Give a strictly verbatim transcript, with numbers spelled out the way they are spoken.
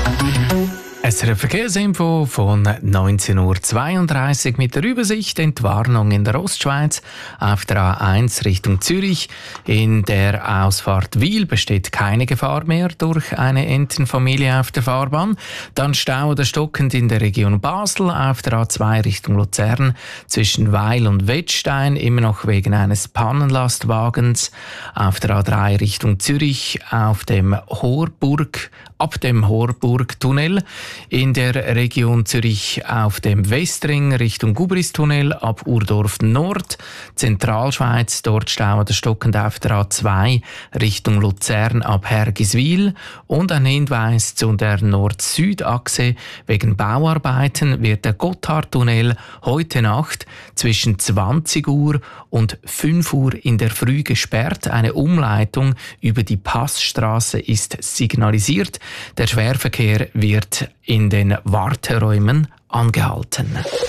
S R F Verkehrsinfo von neunzehn Uhr zweiunddreißig mit der Übersicht. Entwarnung in der Ostschweiz auf der A eins Richtung Zürich. In der Ausfahrt Wil besteht keine Gefahr mehr durch eine Entenfamilie auf der Fahrbahn. Dann Stau oder stockend in der Region Basel auf der A zwei Richtung Luzern zwischen Weil und Wettstein, immer noch wegen eines Pannenlastwagens. Auf der A drei Richtung Zürich auf dem Horburg, ab dem Horburg-Tunnel. In der Region Zürich auf dem Westring Richtung Gubristunnel ab Urdorf Nord. Zentralschweiz, dort Stau oder stockend auf der A zwei Richtung Luzern ab Hergiswil. Und ein Hinweis zu der Nord-Süd-Achse: wegen Bauarbeiten wird der Gotthardtunnel heute Nacht zwischen zwanzig Uhr und fünf Uhr in der Früh gesperrt. Eine Umleitung über die Passstraße ist signalisiert. Der Schwerverkehr wird in den Warteräumen angehalten.